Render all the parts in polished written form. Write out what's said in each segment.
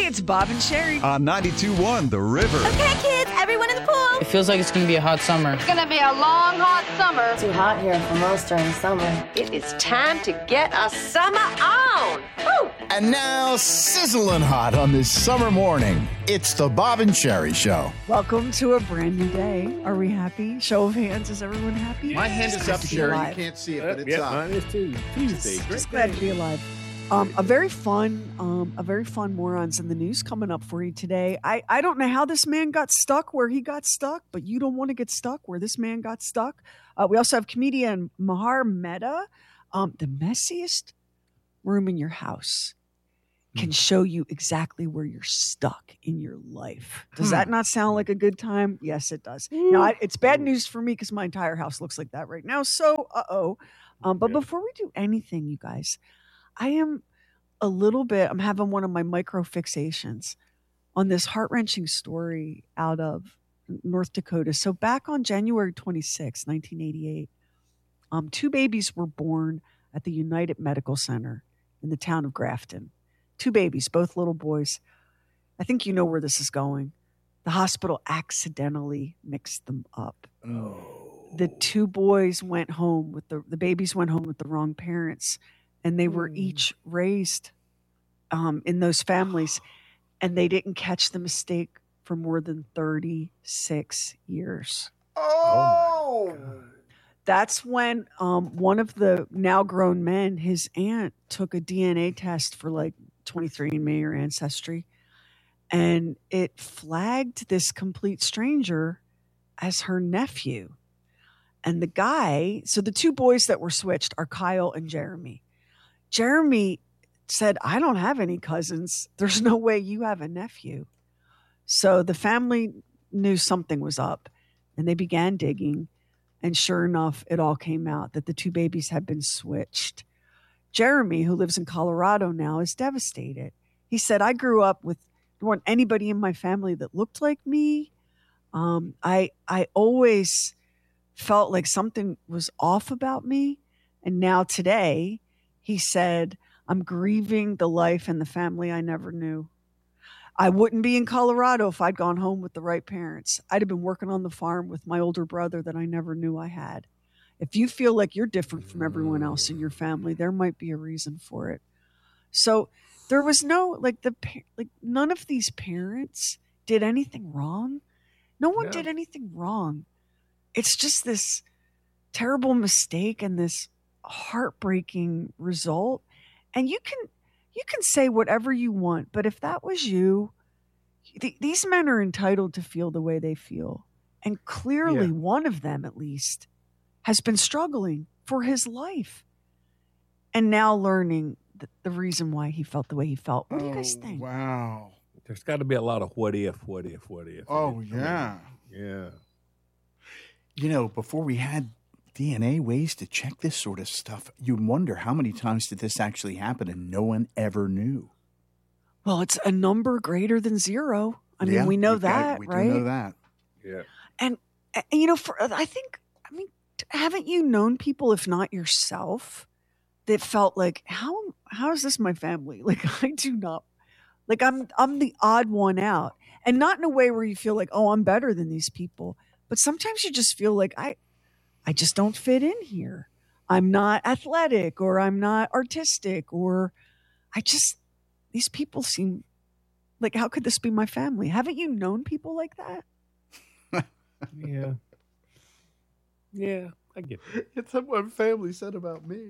it's Bob and Sherry. On 92.1 The River. Okay, kids, everyone in the pool. It feels like it's going to be a hot summer. It's going to be a long, hot summer. Too hot here for most during the summer. It is time to get a summer on. Woo! And now, sizzling hot on this summer morning, it's the Bob and Sherry Show. Welcome to a brand new day. Are we happy? Show of hands. Is everyone happy? My hand is up, Sherry. You can't see it, but it's up. Mine is too. Tuesday. Just glad to be alive. A very fun morons in the news coming up for you today. I don't know how this man got stuck where he got stuck, but you don't want to get stuck where this man got stuck. We also have comedian Mahar Mehta. The messiest room in your house can show you exactly where you're stuck in your life. Does that not sound like a good time? Yes, it does. Now, it's bad news for me because my entire house looks like that right now. So, but before we do anything, you guys, I am I'm having one of my micro fixations on this heart-wrenching story out of North Dakota. So back on January 26, 1988, two babies were born at the United Medical Center in the town of Grafton. Two babies, both little boys. I think you know where this is going. The hospital accidentally mixed them up. Oh. The two boys went home with the babies went home with the wrong parents. And they were each raised in those families, and they didn't catch the mistake for more than 36 years. Oh! That's when one of the now grown men, his aunt, took a DNA test for like 23andMe or Ancestry, and it flagged this complete stranger as her nephew. And the guy, so the two boys that were switched are Kyle and Jeremy. Jeremy said, I don't have any cousins. There's no way you have a nephew. So the family knew something was up, and they began digging. And sure enough, it all came out that the two babies had been switched. Jeremy, who lives in Colorado now, is devastated. He said, I grew up with there wasn't anybody in my family that looked like me. I always felt like something was off about me. And now today, he said, I'm grieving the life and the family I never knew. I wouldn't be in Colorado if I'd gone home with the right parents. I'd have been working on the farm with my older brother that I never knew I had. If you feel like you're different from everyone else in your family, there might be a reason for it. So there was no, none of these parents did anything wrong. No one did anything wrong. It's just this terrible mistake and this heartbreaking result. And you can say whatever you want, but if that was you, these men are entitled to feel the way they feel. And clearly one of them, at least, has been struggling for his life and now learning the reason why he felt the way he felt. What do you guys think? Wow. There's got to be a lot of what if. Oh, yeah. Yeah. You know, before we had DNA ways to check this sort of stuff, you wonder how many times did this actually happen and no one ever knew? Well, it's a number greater than zero. I mean, we know that, right? We do know that. Yeah. And, you know, haven't you known people, if not yourself, that felt like, how is this my family? Like, I do not, like, I'm the odd one out. And not in a way where you feel like, oh, I'm better than these people. But sometimes you just feel like, I just don't fit in here. I'm not athletic, or I'm not artistic, or these people seem like, how could this be my family? Haven't you known people like that? Yeah. Yeah, I get it. It's what my family said about me.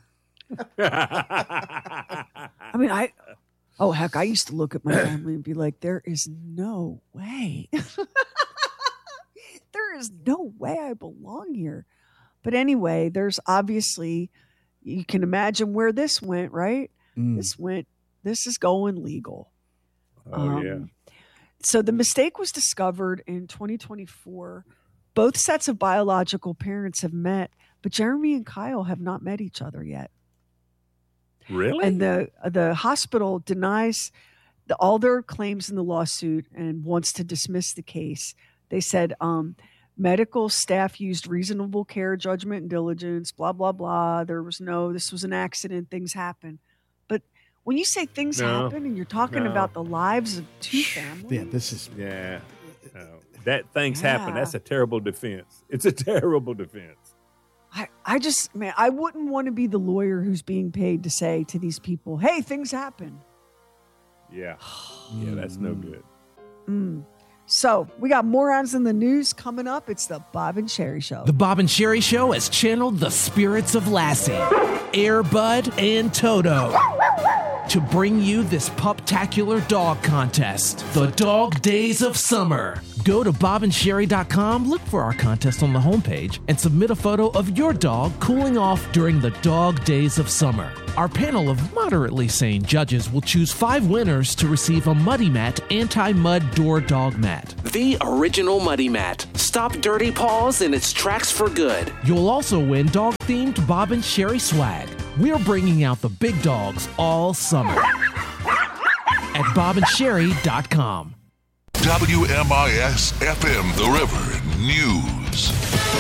I mean, I used to look at my family and be like, there is no way. There is no way I belong here. But anyway, there's obviously, you can imagine where this went, right? This is going legal. Oh, yeah. So the mistake was discovered in 2024. Both sets of biological parents have met, but Jeremy and Kyle have not met each other yet. Really? And the hospital denies all their claims in the lawsuit and wants to dismiss the case. They said medical staff used reasonable care, judgment, and diligence, blah, blah, blah. This was an accident. Things happen. But When you say things happen and you're talking about the lives of two families. Yeah, this is. Yeah. That things happen. That's a terrible defense. It's a terrible defense. I just, man, I wouldn't want to be the lawyer who's being paid to say to these people, hey, things happen. Yeah. Yeah, that's no good. So we got morons in the news coming up. It's the Bob and Sherry Show. The Bob and Sherry Show has channeled the spirits of Lassie, Air Bud, and Toto to bring you this puptacular dog contest, the Dog Days of Summer. Go to bobandsherry.com, look for our contest on the homepage, and submit a photo of your dog cooling off during the Dog Days of Summer. Our panel of moderately sane judges will choose 5 winners to receive a Muddy Mat anti-mud door dog mat. The original Muddy Mat. Stop dirty paws in its tracks for good. You'll also win dog-themed Bob and Sherry swag. We're bringing out the big dogs all summer at bobandsherry.com. WMIS FM The River News.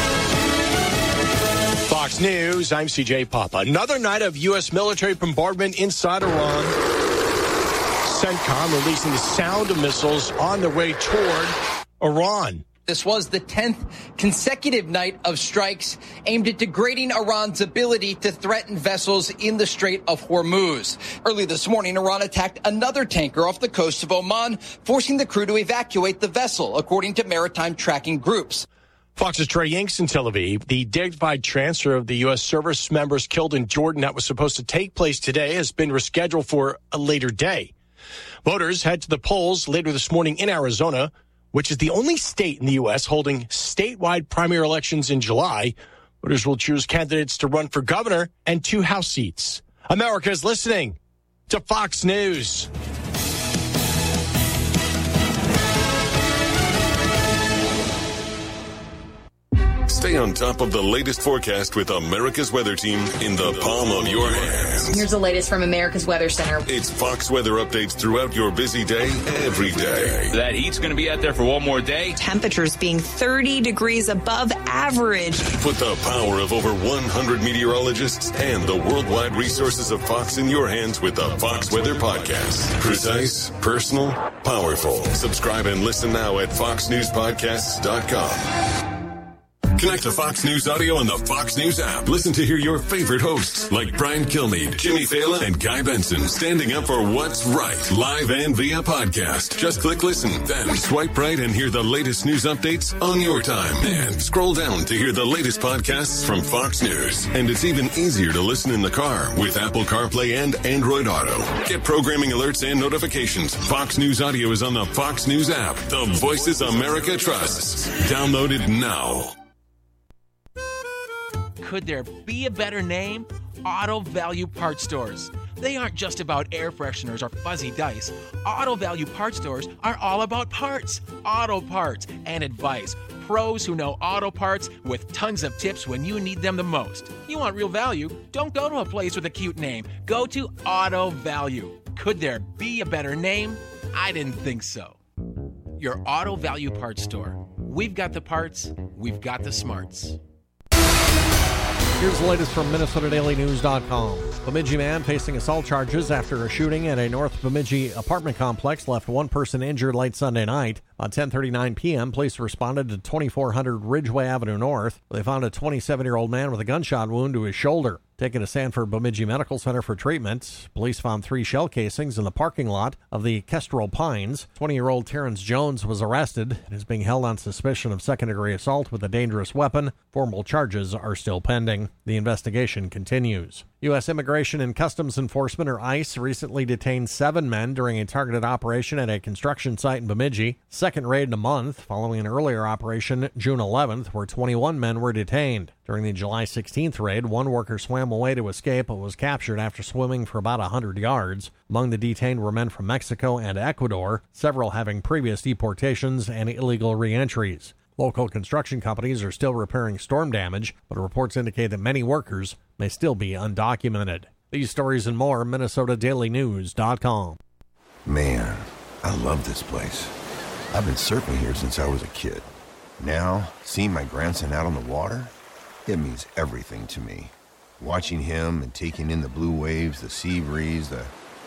Fox News, I'm CJ Papa. Another night of U.S. military bombardment inside Iran. CENTCOM releasing the sound of missiles on their way toward Iran. This was the 10th consecutive night of strikes aimed at degrading Iran's ability to threaten vessels in the Strait of Hormuz. Early this morning, Iran attacked another tanker off the coast of Oman, forcing the crew to evacuate the vessel, according to maritime tracking groups. Fox's Trey Yanks in Tel Aviv. The dignified transfer of the U.S. service members killed in Jordan that was supposed to take place today has been rescheduled for a later day. Voters head to the polls later this morning in Arizona, which is the only state in the U.S. holding statewide primary elections in July. Voters will choose candidates to run for governor and 2 House seats. America is listening to Fox News. Stay on top of the latest forecast with America's Weather Team in the palm of your hands. Here's the latest from America's Weather Center. It's Fox weather updates throughout your busy day, every day. That heat's going to be out there for one more day. Temperatures being 30 degrees above average. Put the power of over 100 meteorologists and the worldwide resources of Fox in your hands with the Fox Weather Podcast. Precise, personal, powerful. Subscribe and listen now at foxnewspodcasts.com. Connect to Fox News Audio on the Fox News app. Listen to hear your favorite hosts like Brian Kilmeade, Jimmy Fallon, and Guy Benson standing up for what's right, live and via podcast. Just click listen, then swipe right and hear the latest news updates on your time. And scroll down to hear the latest podcasts from Fox News. And it's even easier to listen in the car with Apple CarPlay and Android Auto. Get programming alerts and notifications. Fox News Audio is on the Fox News app. The voices America trusts. Download it now. Could there be a better name? Auto Value Parts Stores. They aren't just about air fresheners or fuzzy dice. Auto Value Parts Stores are all about parts, auto parts, and advice. Pros who know auto parts with tons of tips when you need them the most. You want real value? Don't go to a place with a cute name. Go to Auto Value. Could there be a better name? I didn't think so. Your Auto Value Parts Store. We've got the parts, we've got the smarts. Here's the latest from MinnesotaDailyNews.com. Bemidji man facing assault charges after a shooting at a North Bemidji apartment complex left one person injured late Sunday night. On 10:39 p.m., police responded to 2400 Ridgeway Avenue North. They found a 27-year-old man with a gunshot wound to his shoulder. Taken to Sanford Bemidji Medical Center for treatment, police found 3 shell casings in the parking lot of the Kestrel Pines. 20-year-old Terrence Jones was arrested and is being held on suspicion of second-degree assault with a dangerous weapon. Formal charges are still pending. The investigation continues. U.S. Immigration and Customs Enforcement, or ICE, recently detained 7 men during a targeted operation at a construction site in Bemidji. Second raid in a month, following an earlier operation June 11th, where 21 men were detained. During the July 16th raid, one worker swam away to escape but was captured after swimming for about 100 yards. Among the detained were men from Mexico and Ecuador, several having previous deportations and illegal re-entries. Local construction companies are still repairing storm damage, but reports indicate that many workers may still be undocumented. These stories and more, MinnesotaDailyNews.com. Man, I love this place. I've been surfing here since I was a kid. Now, seeing my grandson out on the water, it means everything to me. Watching him and taking in the blue waves, the sea breeze,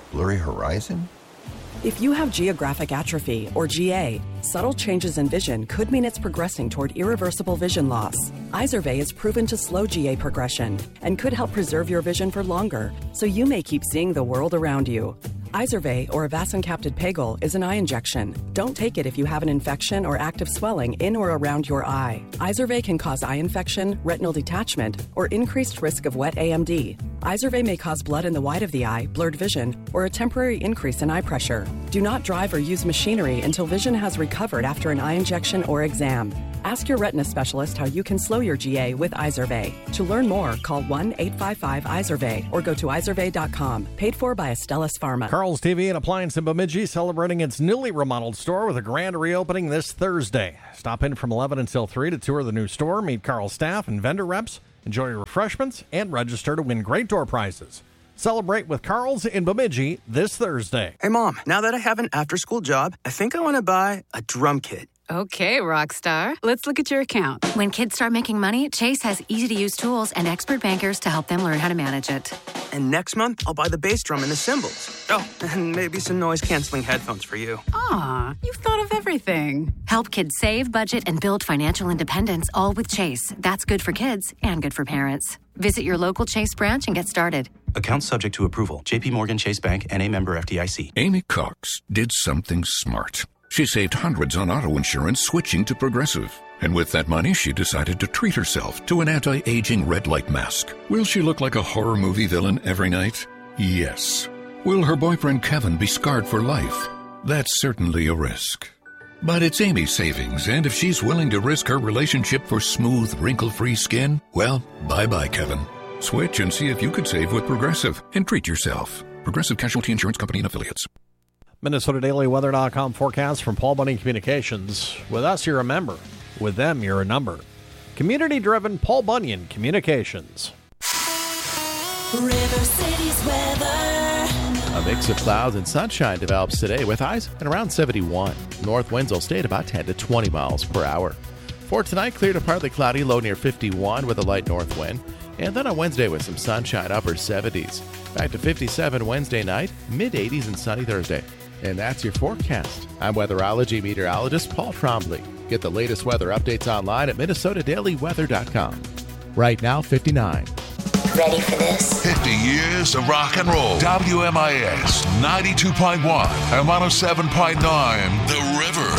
Blurry horizon? If you have geographic atrophy, or GA, subtle changes in vision could mean it's progressing toward irreversible vision loss. Izervay is proven to slow GA progression and could help preserve your vision for longer, so you may keep seeing the world around you. Izervay, or avacincaptad pegol, is an eye injection. Don't take it if you have an infection or active swelling in or around your eye. Izervay can cause eye infection, retinal detachment, or increased risk of wet AMD. Izervay may cause blood in the white of the eye, blurred vision, or a temporary increase in eye pressure. Do not drive or use machinery until vision has recovered after an eye injection or exam. Ask your retina specialist how you can slow your GA with Izervay. To learn more, call 1-855-IZERVAY or go to izervay.com. Paid for by Astellas Pharma. Carl's TV and Appliance in Bemidji celebrating its newly remodeled store with a grand reopening this Thursday. Stop in from 11 until 3 to tour the new store, meet Carl's staff and vendor reps, enjoy refreshments, and register to win great door prizes. Celebrate with Carl's in Bemidji this Thursday. Hey, Mom, now that I have an after-school job, I think I want to buy a drum kit. Okay, Rockstar. Let's look at your account. When kids start making money, Chase has easy-to-use tools and expert bankers to help them learn how to manage it. And next month, I'll buy the bass drum and the cymbals. Oh, and maybe some noise-canceling headphones for you. Aw, you've thought of everything. Help kids save, budget, and build financial independence, all with Chase. That's good for kids and good for parents. Visit your local Chase branch and get started. Account subject to approval. J.P. Morgan Chase Bank, N.A. member FDIC. Amy Cox did something smart. She saved hundreds on auto insurance switching to Progressive. And with that money, she decided to treat herself to an anti-aging red light mask. Will she look like a horror movie villain every night? Yes. Will her boyfriend Kevin be scarred for life? That's certainly a risk. But it's Amy's savings, and if she's willing to risk her relationship for smooth, wrinkle-free skin, well, bye-bye, Kevin. Switch and see if you could save with Progressive and treat yourself. Progressive Casualty Insurance Company and Affiliates. MinnesotaDailyWeather.com forecast from Paul Bunyan Communications. With us, you're a member. With them, you're a number. Community-driven Paul Bunyan Communications. River City's weather. A mix of clouds and sunshine develops today with highs at around 71. North winds will stay at about 10 to 20 miles per hour. For tonight, clear to partly cloudy, low near 51 with a light north wind. And then on Wednesday with some sunshine, upper 70s. Back to 57 Wednesday night, mid-80s and sunny Thursday. And that's your forecast. I'm weatherology meteorologist Paul Trombley. Get the latest weather updates online at MinnesotaDailyWeather.com. Right now, 59. Ready for this? 50 years of rock and roll. WMIS 92.1 and 107.9. The